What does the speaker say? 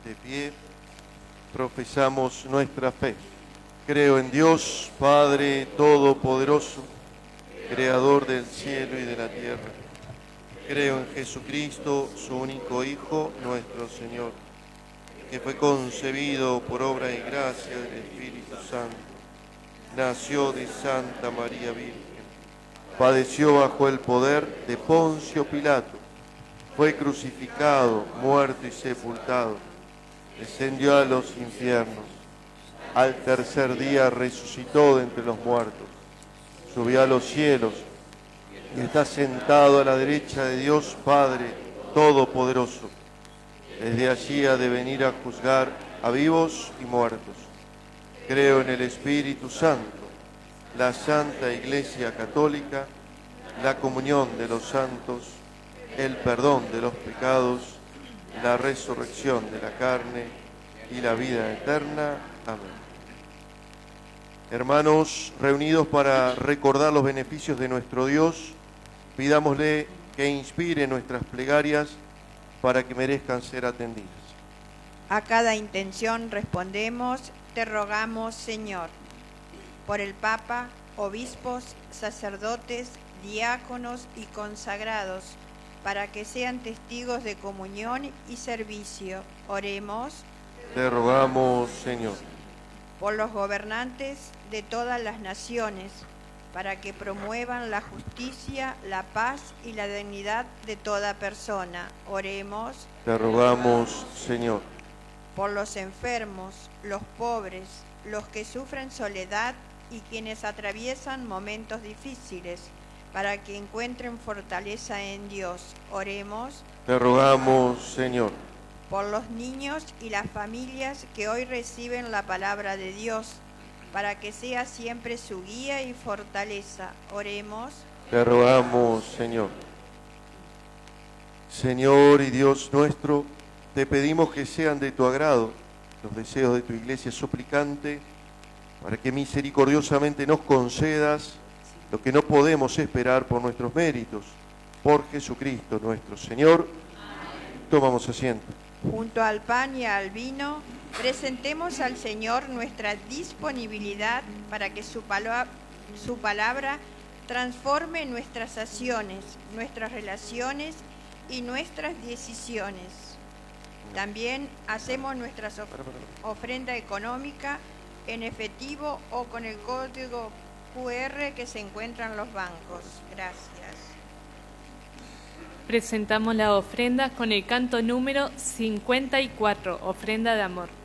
De pie, profesamos nuestra fe. Creo en Dios, Padre Todopoderoso, Creador del cielo y de la tierra. Creo en Jesucristo, su único Hijo, nuestro Señor, que fue concebido por obra y gracia del Espíritu Santo. Nació de Santa María Virgen. Padeció bajo el poder de Poncio Pilato. Fue crucificado, muerto y sepultado. Descendió a los infiernos. Al tercer día resucitó de entre los muertos. Subió a los cielos y está sentado a la derecha de Dios Padre Todopoderoso. Desde allí ha de venir a juzgar a vivos y muertos. Creo en el Espíritu Santo, la Santa Iglesia Católica, la comunión de los santos, el perdón de los pecados, la resurrección de la carne y la vida eterna. Amén. Hermanos, reunidos para recordar los beneficios de nuestro Dios, pidámosle que inspire nuestras plegarias para que merezcan ser atendidas. A cada intención respondemos, te rogamos, Señor, por el Papa, obispos, sacerdotes, diáconos y consagrados, para que sean testigos de comunión y servicio. Oremos. Te rogamos, Señor. Por los gobernantes de todas las naciones, para que promuevan la justicia, la paz y la dignidad de toda persona. Oremos. Te rogamos, Señor. Por los enfermos, los pobres, los que sufren soledad y quienes atraviesan momentos difíciles, para que encuentren fortaleza en Dios. Oremos. Te rogamos, Señor. Por los niños y las familias que hoy reciben la palabra de Dios, para que sea siempre su guía y fortaleza. Oremos. Te rogamos, Señor. Señor y Dios nuestro, te pedimos que sean de tu agrado los deseos de tu Iglesia suplicante, para que misericordiosamente nos concedas lo que no podemos esperar por nuestros méritos. Por Jesucristo nuestro Señor. Tomamos asiento. Junto al pan y al vino, presentemos al Señor nuestra disponibilidad para que su palabra transforme nuestras acciones, nuestras relaciones y nuestras decisiones. También hacemos nuestra ofrenda económica en efectivo o con el código QR que se encuentra en los bancos. Gracias. Presentamos la ofrenda con el canto número 54, ofrenda de amor.